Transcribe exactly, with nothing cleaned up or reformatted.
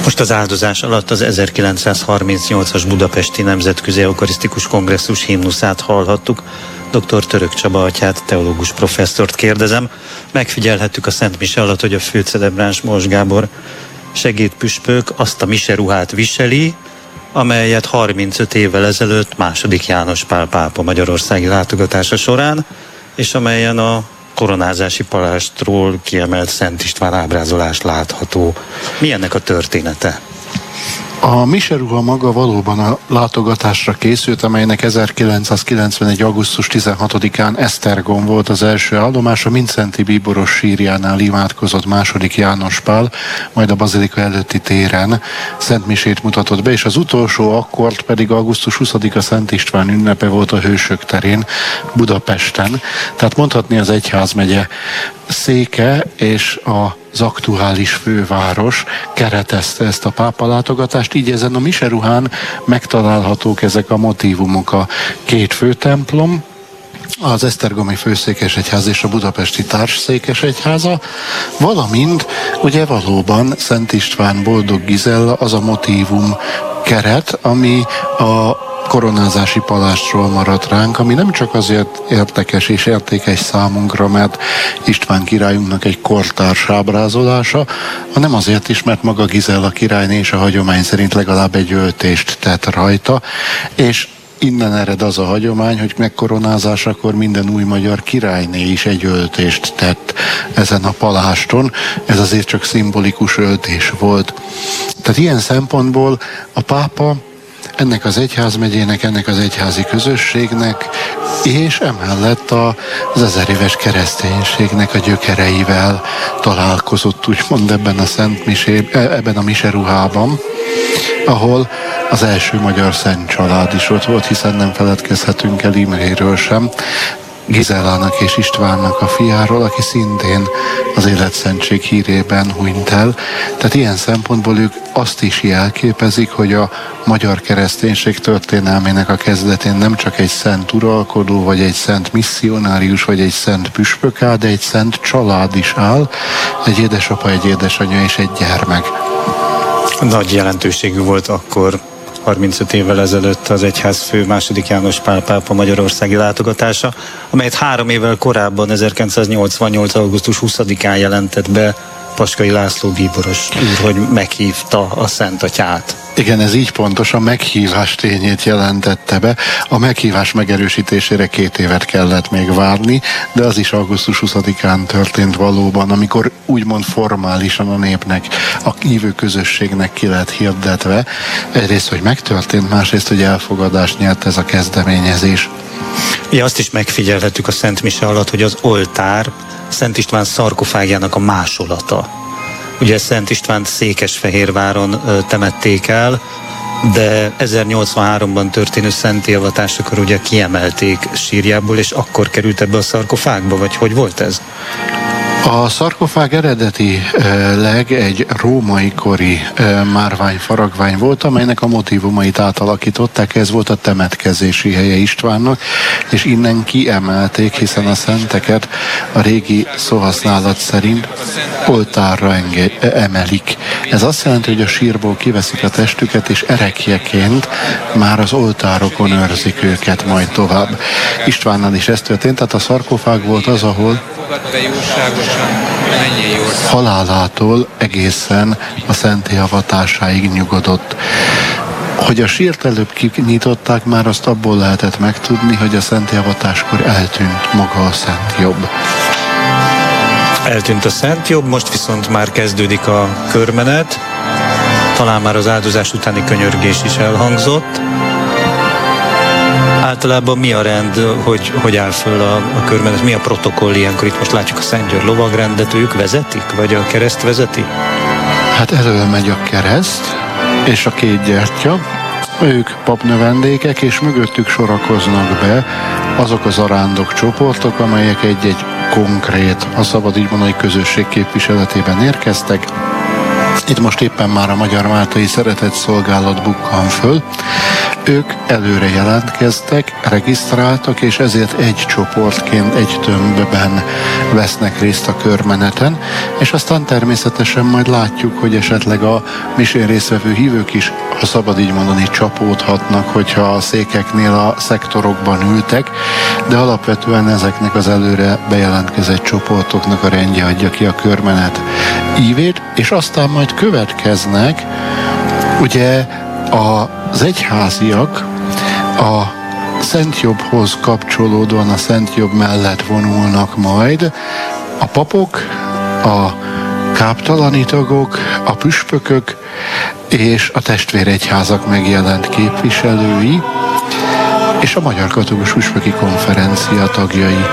Most az áldozás alatt az ezerkilencszázharmincnyolcas Budapesti Nemzetközi Eukarisztikus Kongresszus himnuszát hallhattuk. dr. Török Csaba atyát, teológus professzort kérdezem. Megfigyelhettük a Szent Mise alatt, hogy a főcelebráns Mors Gábor segédpüspök azt a miseruhát viseli, amelyet harmincöt évvel ezelőtt második János Pál pápa magyarországi látogatása során, és amelyen a koronázási palástról kiemelt Szent István ábrázolás látható. Mi ennek a története? A miseruha maga valóban a látogatásra készült, amelynek ezerkilencszázkilencvenegy. augusztus tizenhatodikán Esztergom volt az első állomás, a Mindszenty bíboros sírjánál imádkozott második János Pál, majd a bazilika előtti téren Szent Misét mutatott be, és az utolsó akkord pedig augusztus huszadika Szent István ünnepe volt a Hősök terén, Budapesten. Tehát mondhatni az egyházmegye széke és az aktuális főváros keretezte ezt a pápa látogatást, így ezen a miseruhán megtalálhatók ezek a motívumok, a két főtemplom, az esztergomi főszékesegyház és a budapesti társszékesegyháza, valamint ugye valóban Szent István Boldog Gizella az a motívum keret, ami a koronázási palástról maradt ránk, ami nem csak azért érdekes és értékes számunkra, mert István királyunknak egy kortárs ábrázolása, hanem azért is, mert maga Gizella királyné és a hagyomány szerint legalább egy öltést tett rajta, és innen ered az a hagyomány, hogy megkoronázásakor minden új magyar királyné is egy öltést tett ezen a paláston. Ez azért csak szimbolikus öltés volt. Tehát ilyen szempontból a pápa ennek az egyházmegyének, ennek az egyházi közösségnek, és emellett az ezeréves kereszténységnek a gyökereivel találkozott, úgymond ebben a Szent Misé, ebben a miseruhában, ahol az első magyar szent család is ott volt, hiszen nem feledkezhetünk el Imréről sem, Gizellának és Istvánnak a fiáról, aki szintén az életszentség hírében hunyt el. Tehát ilyen szempontból ők azt is jelképezik, hogy a magyar kereszténység történelmének a kezdetén nem csak egy szent uralkodó, vagy egy szent misszionárius, vagy egy szent püspök áll, de egy szent család is áll, egy édesapa, egy édesanyja és egy gyermek. Nagy jelentőségű volt akkor, harmincöt évvel ezelőtt az egyházfő második János Pál pápa magyarországi látogatása, amelyet három évvel korábban, ezerkilencszáznyolcvannyolc. augusztus huszadikán jelentett be Paskai László bíboros úr, hogy meghívta a Szent Atyát. Igen, ez így pontos, a meghívás tényét jelentette be. A meghívás megerősítésére két évet kellett még várni, de az is augusztus huszadikán történt valóban, amikor úgymond formálisan a népnek, a hívő közösségnek ki lett hirdetve. Egyrészt, hogy megtörtént, másrészt, hogy elfogadást nyert ez a kezdeményezés. Ja, azt is megfigyelhetjük a Szent Mise alatt, hogy az oltár Szent István szarkofágjának a másolata. Ugye Szent Istvánt Székesfehérváron ö, temették el, de ezernyolcvanháromban történő szentélyavátásakor ugye kiemelték sírjából, és akkor került ebbe a szarkofágba, vagy hogy volt ez? A szarkofág eredetileg egy római kori márvány-faragvány volt, amelynek a motívumait átalakították, ez volt a temetkezési helye Istvánnak, és innen kiemelték, hiszen a szenteket a régi szóhasználat szerint oltárra enge- emelik. Ez azt jelenti, hogy a sírból kiveszik a testüket, és erekjeként már az oltárokon őrzik őket majd tovább. Istvánnal is ez történt, tehát a szarkofág volt az, ahol halálától egészen a szentélyavatásáig nyugodott. Hogy a sírt előbb kinyitották, már azt abból lehetett megtudni, hogy a szentélyavatáskor eltűnt maga a Szent Jobb. Eltűnt a Szent Jobb, most viszont már kezdődik a körmenet, talán már az áldozás utáni könyörgés is elhangzott. Általában mi a rend, hogy, hogy áll föl a, a körmenet, mi a protokoll ilyenkor? Itt most látjuk a Szent György lovagrendet, ők vezetik, vagy a kereszt vezeti? Hát elől megy a kereszt, és a két gyertya, ők papnövendékek, és mögöttük sorakoznak be azok az arándok csoportok, amelyek egy-egy konkrét, a szabad így mondani, közösség képviseletében érkeztek. Itt most éppen már a Magyar Máltai Szeretett Szolgálat bukkan föl. ők előre jelentkeztek, regisztráltak, és ezért egy csoportként, egy tömbben vesznek részt a körmeneten, és aztán természetesen majd látjuk, hogy esetleg a misén résztvevő hívők is, ha szabad így mondani, csapódhatnak, hogyha a székeknél a szektorokban ültek, de alapvetően ezeknek az előre bejelentkezett csoportoknak a rendje adja ki a körmenet ívét, és aztán majd következnek, ugye az egyháziak a Szentjobbhoz kapcsolódóan a Szentjobb mellett vonulnak majd, a papok, a káptalani tagok, a püspökök és a testvéregyházak megjelent képviselői, és a Magyar Katolikus Püspöki Konferencia tagjai.